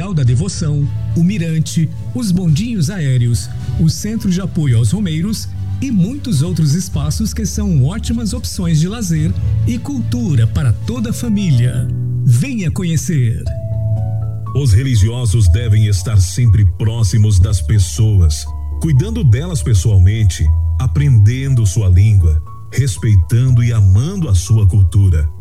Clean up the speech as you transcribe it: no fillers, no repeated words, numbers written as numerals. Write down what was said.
Memorial da Devoção, o Mirante, os bondinhos aéreos, o Centro de Apoio aos Romeiros e muitos outros espaços que são ótimas opções de lazer e cultura para toda a família. Venha conhecer! Os religiosos devem estar sempre próximos das pessoas, cuidando delas pessoalmente, aprendendo sua língua, respeitando e amando a sua cultura.